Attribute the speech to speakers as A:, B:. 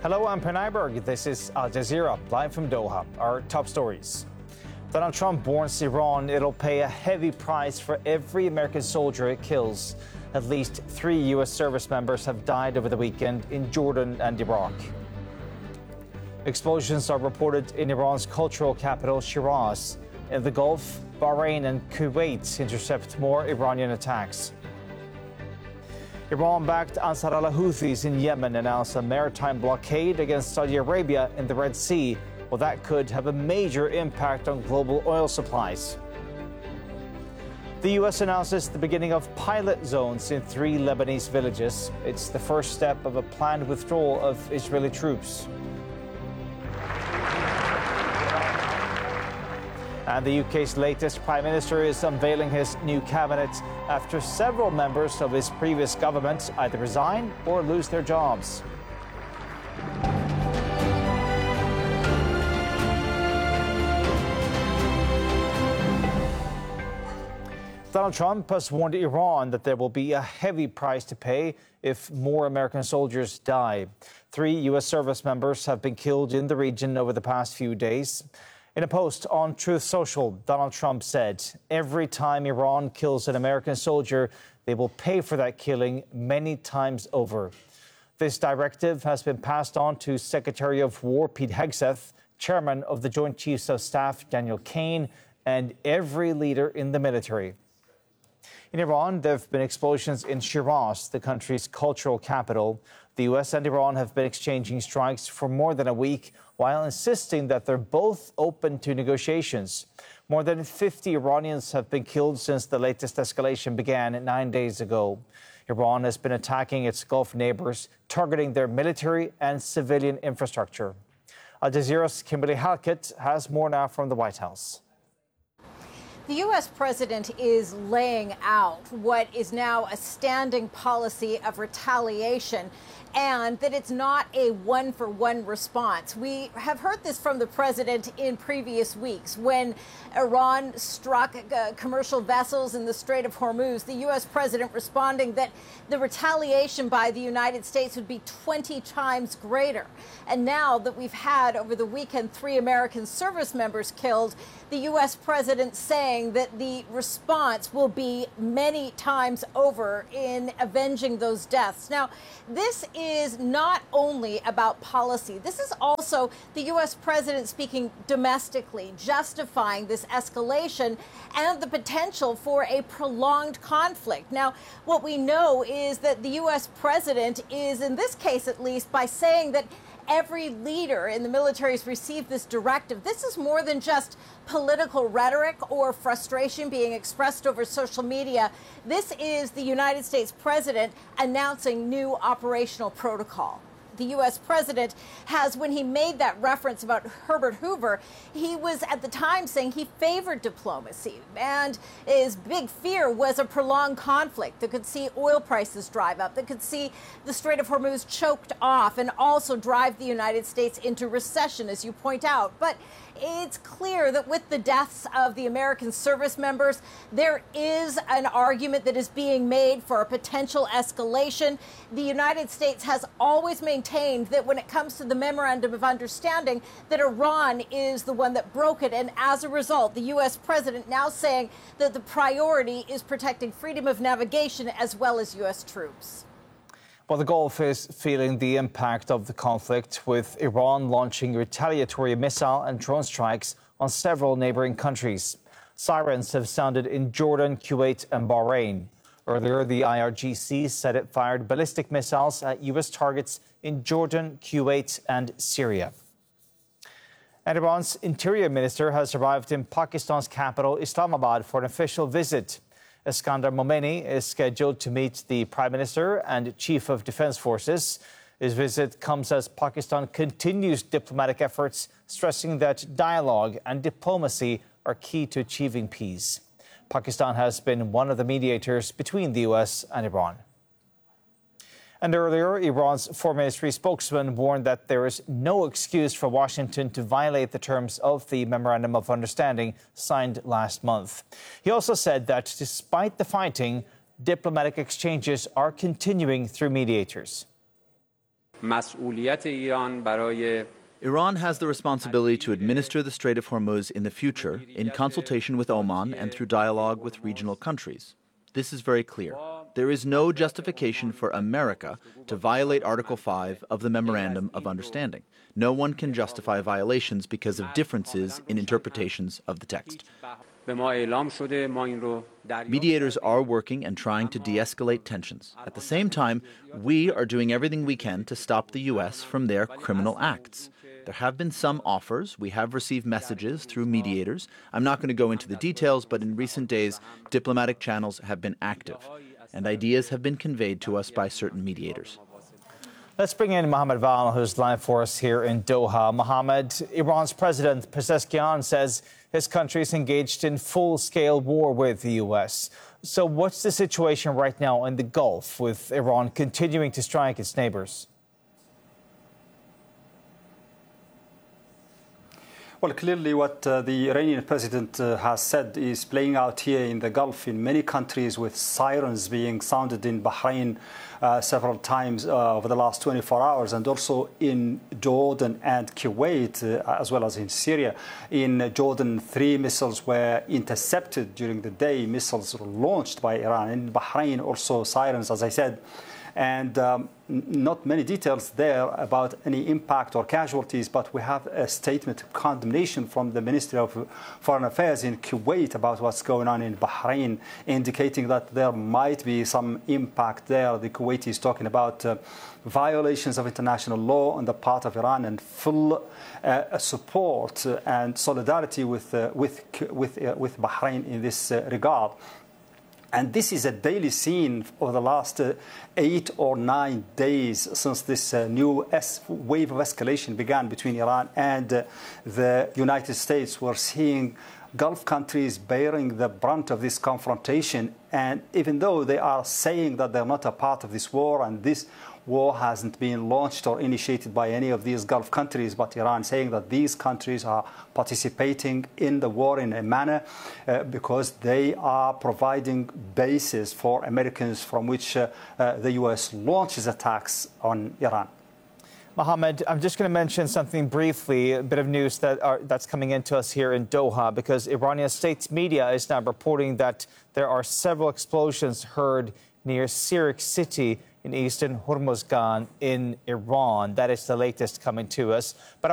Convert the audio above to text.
A: Hello, I'm Per Nyberg. This is Al Jazeera, live from Doha. Our top stories. Donald Trump warns Iran it'll pay a heavy price for every American soldier it kills. At least 3 U.S. service members have died over the weekend in Jordan and Iraq. Explosions are reported in Iran's cultural capital, Shiraz. In the Gulf, Bahrain and Kuwait intercept more Iranian attacks. Iran-backed Ansar al-Houthis in Yemen announced a maritime blockade against Saudi Arabia in the Red Sea. Well, that could have a major impact on global oil supplies. The U.S. announces the beginning of pilot zones in 3 Lebanese villages. It's the first step of a planned withdrawal of Israeli troops. And the UK's latest Prime Minister is unveiling his new cabinet after several members of his previous government either resign or lose their jobs. Donald Trump has warned Iran that there will be a heavy price to pay if more American soldiers die. 3 U.S. service members have been killed in the region over the past few days. In a post on Truth Social, Donald Trump said, "Every time Iran kills an American soldier, they will pay for that killing many times over." This directive has been passed on to Secretary of War Pete Hegseth, Chairman of the Joint Chiefs of Staff Daniel Kaine, and every leader in the military. In Iran, there have been explosions in Shiraz, the country's cultural capital. The U.S. and Iran have been exchanging strikes for more than a week, while insisting that they're both open to negotiations. More than 50 Iranians have been killed since the latest escalation began 9 days ago. Iran has been attacking its Gulf neighbors, targeting their military and civilian infrastructure. Al Jazeera's Kimberly Halkett has more now from the White House.
B: The U.S. president is laying out what is now a standing policy of retaliation, and that it's not a one-for-one response. We have heard this from the president in previous weeks. When Iran struck commercial vessels in the Strait of Hormuz, the U.S. president responding that the retaliation by the United States would be 20 times greater. And now that we've had over the weekend 3 American service members killed, the U.S. president saying that the response will be many times over in avenging those deaths. Now, this is not only about policy. This is also the U.S. president speaking domestically, justifying this escalation and the potential for a prolonged conflict. Now, what we know is that the U.S. president is, in this case at least, by saying that every leader in the military has received this directive. This is more than just political rhetoric or frustration being expressed over social media. This is the United States president announcing new operational protocol. The U.S. president has, when he made that reference about Herbert Hoover, he was at the time saying he favored diplomacy. And his big fear was a prolonged conflict that could see oil prices drive up, that could see the Strait of Hormuz choked off and also drive the United States into recession, as you point out. But it's clear that with the deaths of the American service members, there is an argument that is being made for a potential escalation. The United States has always maintained that when it comes to the memorandum of understanding, that Iran is the one that broke it. And as a result, the U.S. president now saying that the priority is protecting freedom of navigation as well as U.S. troops.
A: Well, the Gulf is feeling the impact of the conflict, with Iran launching retaliatory missile and drone strikes on several neighboring countries. Sirens have sounded in Jordan, Kuwait and Bahrain. Earlier, the IRGC said it fired ballistic missiles at U.S. targets in Jordan, Kuwait and Syria. And Iran's interior minister has arrived in Pakistan's capital, Islamabad, for an official visit. Iskandar Momeni is scheduled to meet the Prime Minister and Chief of Defense Forces. His visit comes as Pakistan continues diplomatic efforts, stressing that dialogue and diplomacy are key to achieving peace. Pakistan has been one of the mediators between the U.S. and Iran. And earlier, Iran's Foreign Ministry spokesman warned that there is no excuse for Washington to violate the terms of the Memorandum of Understanding signed last month. He also said that despite the fighting, diplomatic exchanges are continuing through mediators.
C: مسئولیت ایران برای
D: Iran has the responsibility to administer the Strait of Hormuz in the future in consultation with Oman and through dialogue with regional countries. This is very clear. There is no justification for America to violate Article 5 of the Memorandum of Understanding. No one can justify violations because of differences in interpretations of the text. Mediators are working and trying to de-escalate tensions. At the same time, we are doing everything we can to stop the U.S. from their criminal acts. There have been some offers. We have received messages through mediators. I'm not going to go into the details, but in recent days, diplomatic channels have been active, and ideas have been conveyed to us by certain mediators.
A: Let's bring in Mohammed Val, who's live for us here in Doha. Mohammed, Iran's President Pezeshkian says his country is engaged in full-scale war with the U.S. So what's the situation right now in the Gulf, with Iran continuing to strike its neighbors?
E: Well, clearly what the Iranian president has said is playing out here in the Gulf, in many countries, with sirens being sounded in Bahrain several times over the last 24 hours, and also in Jordan and Kuwait, as well as in Syria. In Jordan, 3 missiles were intercepted during the day, missiles launched by Iran. In Bahrain, also sirens, as I said. And not many details there about any impact or casualties, but we have a statement of condemnation from the Ministry of Foreign Affairs in Kuwait about what's going on in Bahrain, indicating that there might be some impact there. The Kuwaiti is talking about violations of international law on the part of Iran, and full support and solidarity with Bahrain in this regard. And this is a daily scene over the last 8 or 9 days since this new wave of escalation began between Iran and the United States. We're seeing Gulf countries bearing the brunt of this confrontation. And even though they are saying that they're not a part of this war, and this war hasn't been launched or initiated by any of these Gulf countries, but Iran saying that these countries are participating in the war in a manner because they are providing bases for Americans from which the U.S. launches attacks on Iran.
A: Mohammed, I'm just going to mention something briefly, a bit of news that's coming into us here in Doha, because Iranian state media is now reporting that there are several explosions heard near Sirik city in eastern Hormuzgan in Iran. That is the latest coming to us. But